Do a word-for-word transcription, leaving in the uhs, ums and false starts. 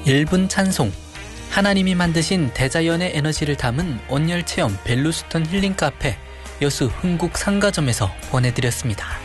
일 분 찬송, 하나님이 만드신 대자연의 에너지를 담은 온열체험 벨루스톤 힐링 카페 여수 흥국 상가점에서 보내드렸습니다.